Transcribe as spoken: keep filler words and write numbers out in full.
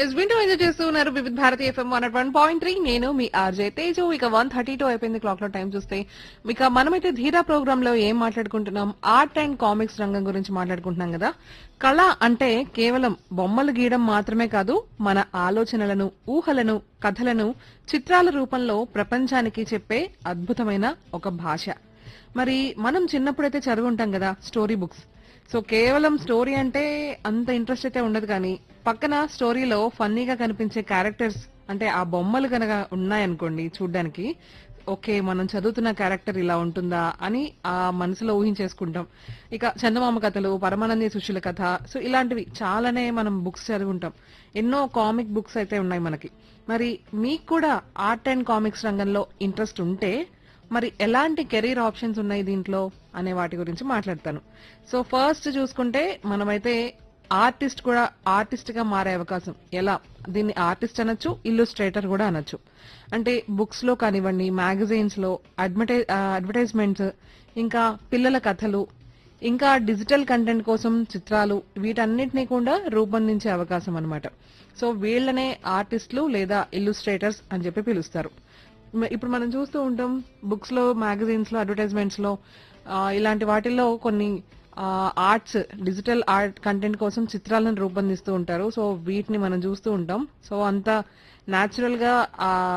Yes వింటూ enjoy చేస్తూ ఉన్నారు వివిధ Bharati FM one one point three. నేను మీ ఆర్జే తేజు. ఇక వన్ థర్టీ టూ అయిపోయింది క్లాక్ లో టైం చూస్తే. ఇక మనమైతే ధీరా ప్రోగ్రామ్ లో ఏం మాట్లాడుకుంటున్నాం, ఆర్ట్ అండ్ కామిక్స్ రంగం గురించి మాట్లాడుకుంటున్నాం కదా. కళ అంటే కేవలం బొమ్మలు గీయడం మాత్రమే కాదు, మన ఆలోచనలను, ఊహలను, కథలను చిత్రాల రూపంలో ప్రపంచానికి చెప్పే అద్భుతమైన ఒక భాష. మరి మనం చిన్నప్పుడైతే చదివి ఉంటాం కదా స్టోరీ బుక్స్. సో కేవలం స్టోరీ అంటే అంత ఇంట్రెస్ట్ అయితే ఉండదు, కానీ పక్కన స్టోరీలో ఫన్నీగా కనిపించే క్యారెక్టర్స్ అంటే ఆ బొమ్మలు కనుక ఉన్నాయనుకోండి చూడ్డానికి, ఓకే మనం చదువుతున్న క్యారెక్టర్ ఇలా ఉంటుందా అని ఆ మనసులో ఊహించేసుకుంటాం. ఇక చందమామ కథలు, పరమానంద సుశీల కథ, సో ఇలాంటివి చాలానే మనం బుక్స్ చదివి ఉంటాం. ఎన్నో కామిక్ బుక్స్ అయితే ఉన్నాయి మనకి. మరి మీకు కూడా ఆర్ట్ అండ్ కామిక్స్ రంగంలో ఇంట్రెస్ట్ ఉంటే మరి ఎలాంటి కెరీర్ ఆప్షన్స్ ఉన్నాయి దీంట్లో అనే వాటి గురించి మాట్లాడతాను. సో ఫస్ట్ చూసుకుంటే మనమైతే ఆర్టిస్ట్ కూడా ఆర్టిస్ట్ గా మారే అవకాశం ఎలా, దీన్ని ఆర్టిస్ట్ అనొచ్చు, ఇల్లుస్ట్రేటర్ కూడా అనొచ్చు. అంటే బుక్స్ లో కానివ్వండి, మ్యాగజైన్స్ లో అడ్వర్టైజ్ అడ్వర్టైజ్మెంట్స్, ఇంకా పిల్లల కథలు, ఇంకా డిజిటల్ కంటెంట్ కోసం చిత్రాలు, వీటన్నిటిని కూడా రూపొందించే అవకాశం అన్నమాట. సో వీళ్ళనే ఆర్టిస్టులు లేదా ఇల్లుస్ట్రేటర్స్ అని చెప్పి పిలుస్తారు. మ- ఇప్పుడు మనం చూస్తూ ఉంటాం బుక్స్ లో, మ్యాగజైన్స్ లో, అడ్వర్టైజ్మెంట్స్ లో, ఆ, ఇలాంటి వాటిల్లో కొన్ని ఆర్ట్స్, డిజిటల్ ఆర్ట్ కంటెంట్ కోసం చిత్రాలను రూపొందిస్తూ ఉంటారు. సో వీటిని మనం చూస్తూ ఉంటాం. సో అంత న్యాచురల్ గా ఆ